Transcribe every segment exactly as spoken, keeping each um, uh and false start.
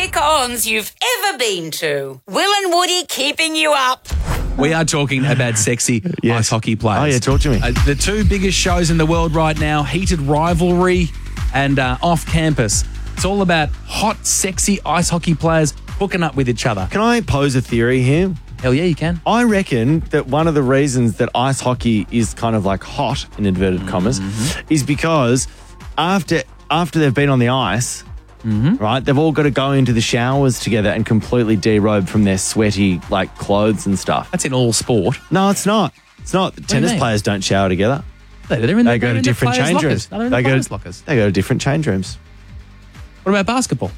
cons you've ever been to. Will and Woody keeping you up. We are talking about sexy Yes. ice hockey players. Oh, yeah, talk to me. Uh, the two biggest shows in the world right now, Heated Rivalry and uh, Off Campus. It's all about hot, sexy ice hockey players hooking up with each other. Can I pose a theory here? Hell yeah, you can. I reckon that one of the reasons that ice hockey is kind of like hot, in inverted commas, Mm-hmm. is because after after they've been on the ice, Mm-hmm. right, they've all got to go into the showers together and completely derobe from their sweaty like clothes and stuff. That's in all sport. No, it's not. It's not. do you Tennis mean? players don't shower together. They're in the, They go they're to in the different players' change lockers. rooms. No, they're in They the go, players' lockers. they go to different change rooms. What about basketball?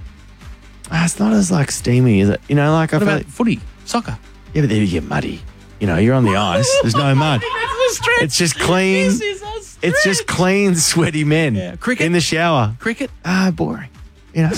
Ah, it's not as like steamy, is it? You know, like I What feel about like, footy, soccer? yeah, but then you get muddy. You know, you're on the ice. There's no mud. It's just clean. It's just clean, sweaty men Yeah. Cricket? in the shower. Cricket? Ah, boring. You know.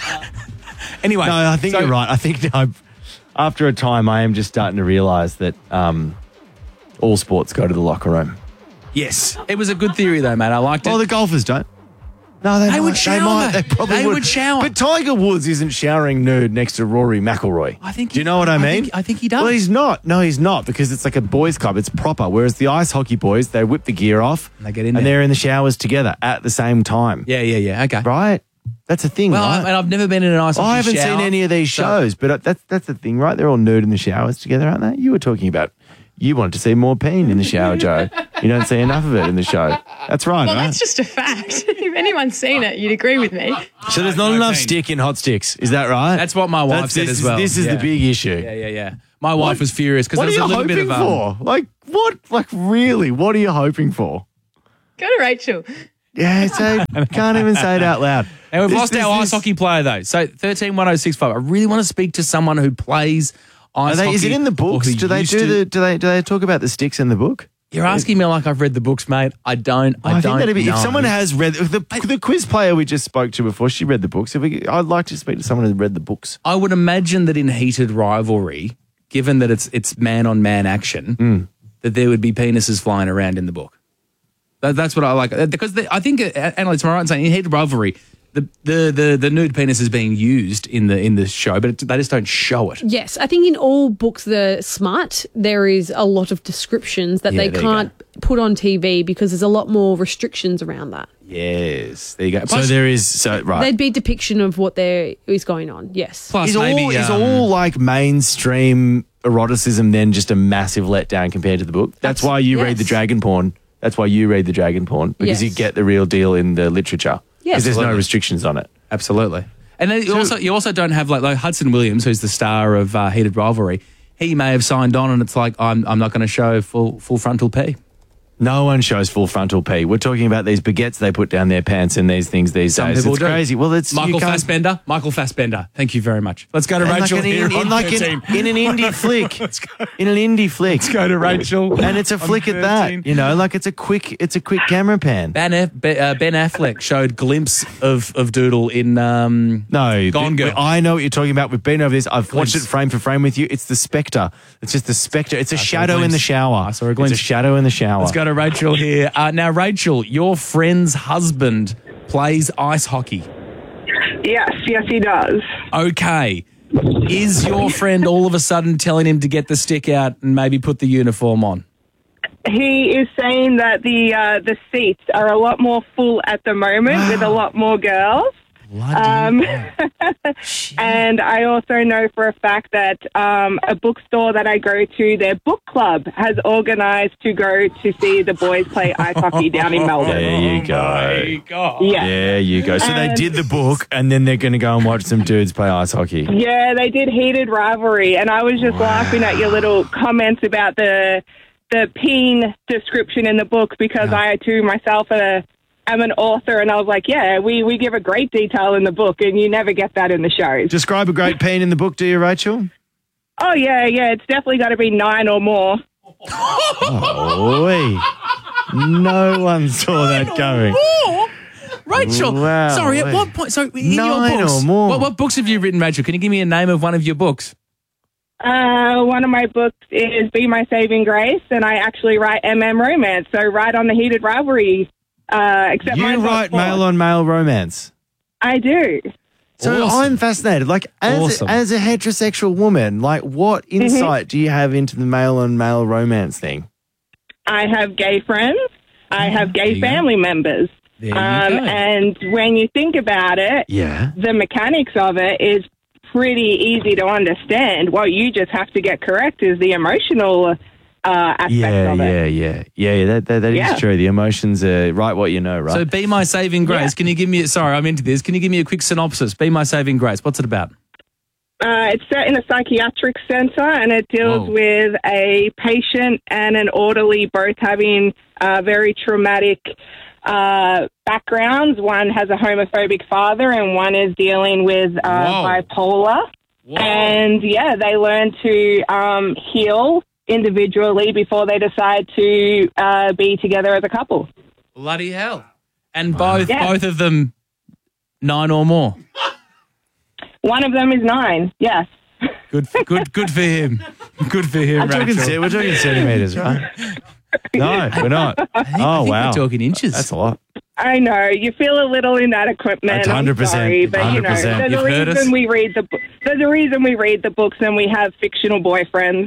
Anyway. No, I think so- you're right. I think I, after a time, I am just starting to realise that um, all sports go to the locker room. Yes. It was a good theory though, mate. I liked it. Well, the golfers don't. No, they, They might, would They shower. might. They probably They would shower. But Tiger Woods isn't showering nude next to Rory McIlroy. I think Do you he- know what I I mean? think- I think he does. Well, he's not. No, he's not because it's like a boys' club. It's proper. Whereas the ice hockey boys, they whip the gear off And they get in and there. they're in the showers together at the same time. yeah, yeah, yeah. Okay. Right? That's a thing, Well, right? I, and I've never been in an ice hockey I haven't shower, seen any of these so- shows, but uh, that's that's the thing, right? They're all nude in the showers together, aren't they? You were talking about you wanted to see more peen in the shower, Joe. You don't see enough of it in the show. That's right, Well, right? that's just a fact. If anyone's seen it, you'd agree with me. So there's not No enough peen. stick in hot sticks. Is that right? That's what my wife That's- said this as is- well. This is Yeah. the big issue. Yeah, yeah, yeah. My wife was furious because What there are was you a little hoping bit of um, for? Like what? Like really? What are you hoping for? Go to Rachel. Yeah, so can't even say it out loud. And we've This- lost this- our this- ice hockey player though. So thirteen one oh six five. I really want to speak to someone who plays ice Are they, hockey. is it in the or books? who Do they used do to. the? Do they? Do they talk about the sticks in the book? You're asking me like I've read the books, mate. I don't. I, I, don't think that'd be know. if someone has read the the quiz player we just spoke to before. She read the books. If we, I'd like to speak to someone who read the books. I would imagine that in Heated Rivalry, given that it's it's man on man action, Mm. that there would be penises flying around in the book. That, that's what I like Uh, because the, I think, uh, Annalise, am I right in saying in Heated Rivalry, the, the the the nude penis is being used in the in the show, but it, they just don't show it. Yes, I think in all books that are smart, there is a lot of descriptions that Yeah, they there you can't put on T V because there's a lot more restrictions around that. Yes, there you go. So Plus, there is. So right. There'd be depiction of what there is going on. Yes. plus Is maybe all is um, all like mainstream eroticism then just a massive letdown compared to the book? That's Abs- why you read the yes. dragon porn. That's why you read the dragon porn because you Yes. get the real deal in the literature. Yes. Because there's no Absolutely. restrictions on it. Absolutely. And then you also you also don't have like, like Hudson Williams, who's the star of uh, Heated Rivalry. He may have signed on, and it's like I'm I'm not going to show full full frontal P. No one shows full frontal P. We're talking about these baguettes they put down their pants in these things these Some days. people It's do. crazy. Well, it's Michael you can't- Fassbender. Michael Fassbender. Thank you very much. Let's go to And Rachel like an, here in, on in like thirteen. an, in an indie flick. In an indie flick. Let's go to Rachel. And it's a on flick at thirteen. that. You know, like it's a quick it's a quick camera pan. Ben, Aff- Be- uh, Ben Affleck showed glimpse of, of Doodle in um, No, Gone th- Girl. I know what you're talking about. We've been over this. I've watched it Glimpse. frame for frame with you. It's the spectre. It's just the spectre. It's a saw a shadow in the glimpse. shower. I saw a glimpse. It's a shadow in the shower. Let's go to Rachel here. Uh, now, Rachel, your friend's husband plays ice hockey. Yes, yes, he does. Okay. Is your friend all of a sudden telling him to get the stick out and maybe put the uniform on? He is saying that the uh, the seats are a lot more full at the moment with a lot more girls. Um, and I also know for a fact that um, a bookstore that I go to, their book club, has organised to go to see the boys play ice hockey down in Melbourne. There you go. God. Yeah. There you go. So they And- did the book, and then they're going to go and watch some dudes play ice hockey. Yeah, they did Heated Rivalry, and I was just laughing at your little comments about the the peen description in the book because I too myself uh, am an author, and I was like, yeah, we, we give a great detail in the book, and you never get that in the shows. Describe a great peen in the book, do you, Rachel? Oh yeah, yeah, it's definitely got to be nine or more. Oh, no one saw that coming. Rachel, Wow. sorry, at what point? So in Nine your books, or more. What, what books have you written, Rachel? Can you give me a name of one of your books? Uh, one of my books is Be My Saving Grace, and I actually write M M romance, so right on the Heated Rivalry. Uh, except You mine's not write sports. male on male romance. I do. So Awesome. I'm fascinated. Like, as, Awesome. as a heterosexual woman, like, what insight do you have into the male on male romance thing? I have gay friends. I have There gay you go. family members. There you Um, go. and when you think about it, Yeah. the mechanics of it is pretty easy to understand. What you just have to get correct is the emotional uh, aspect Yeah, of it. yeah, yeah. Yeah, yeah, that, that, that Yeah. is true. The emotions are right what you know, right? So, Be My Saving Grace. Can you give me? Sorry, I'm into this. Can you give me a quick synopsis? Be My Saving Grace. What's it about? Uh, it's set in a psychiatric centre, and it deals Whoa. with a patient and an orderly both having uh, very traumatic uh, backgrounds. One has a homophobic father, and one is dealing with uh, Whoa. bipolar. Whoa. And yeah, they learn to um, heal individually before they decide to uh, be together as a couple. Bloody hell! And both Yeah. both of them nine or more. One of them is nine. Yes. Good, for, good, good for him. Good for him, we're, talking, Rachel. ce- we're talking centimetres, right? No, we're not. I think, oh, I think wow. We're talking inches. That's a lot. I know you feel a little inadequate, man. That's I'm one hundred percent. sorry, but you know, one hundred percent. there's You've a heard us. reason we read the. bo- There's a reason we read the books and we have fictional boyfriends.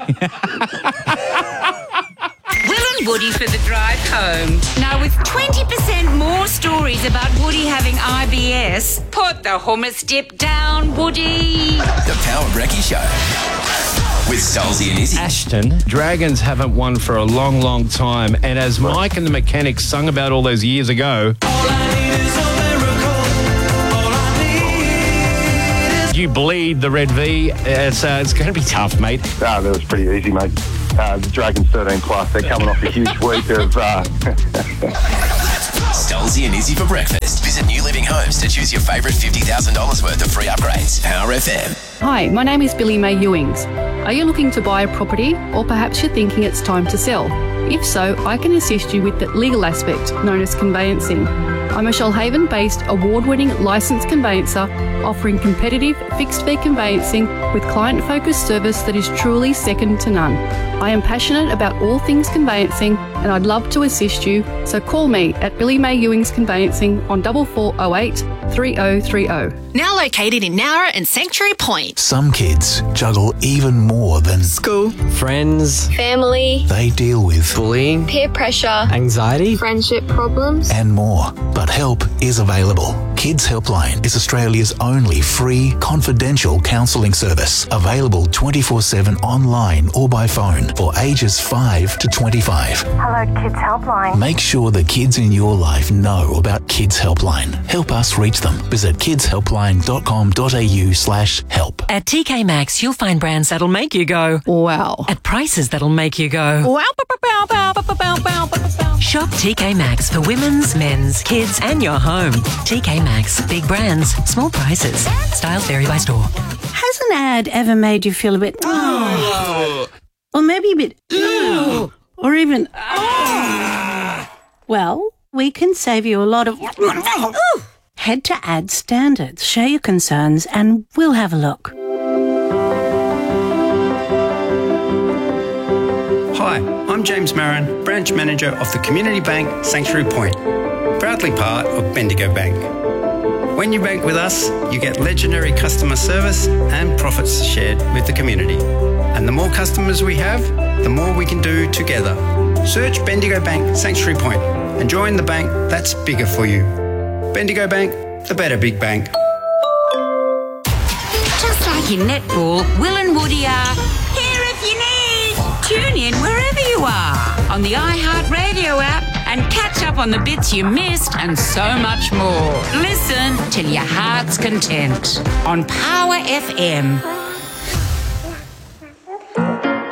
Will and Woody for the drive home. Now, with twenty percent more stories about Woody having I B S, put the hummus dip down, Woody. The Power Brekkie Show with Stolzy and Izzy. Ashton, Dragons haven't won for a long, long time. And as Mike and the Mechanics sung about all those years ago, you bleed the red V. It's, uh, it's going to be tough, mate. Ah, that was pretty easy, mate. Uh, the Dragons thirteen plus, they're coming off a huge week of... Uh, Stolzy and Izzy for breakfast. Visit New Living Homes to choose your favourite fifty thousand dollars worth of free upgrades. Power F M. Hi, my name is Billy May Ewings. Are you looking to buy a property, or perhaps you're thinking it's time to sell? If so, I can assist you with the legal aspect, known as conveyancing. I'm a Shoalhaven-based award-winning licensed conveyancer offering competitive fixed-fee conveyancing with client-focused service that is truly second to none. I am passionate about all things conveyancing and I'd love to assist you, so call me at Billy May Ewings Conveyancing on four four zero eight, three zero three zero. Now located in Nowra and Sanctuary Point. Some kids juggle even more than school, friends, family. They deal with bullying, peer pressure, anxiety, friendship problems, and more. But help is available. Kids Helpline is Australia's only free, confidential counselling service. Available twenty-four seven online or by phone for ages five to twenty-five. Hello, Kids Helpline. Make sure the kids in your life know about Kids Helpline. Help us reach them. Visit kidshelpline.com.au slash help. At T K Maxx, you'll find brands that'll make you go, wow. At prices that'll make you go, wow. Shop T K Maxx for women's, men's, kids, and your home. T K Maxx, big brands, small prices. Styles vary by store. Has an ad ever made you feel a bit, oh, or maybe a bit, oh, or even, oh? Well, we can save you a lot of. Head to Ad Standards, share your concerns, and we'll have a look. Hi, I'm James Marin, Branch Manager of the Community Bank Sanctuary Point, proudly part of Bendigo Bank. When you bank with us, you get legendary customer service and profits shared with the community. And the more customers we have, the more we can do together. Search Bendigo Bank Sanctuary Point and join the bank that's bigger for you. Bendigo Bank, the better big bank. Just like in netball, Will and Woody are here if you need. Tune in wherever you are on the iHeartRadio app and catch up on the bits you missed and so much more. Listen till your heart's content on Power F M.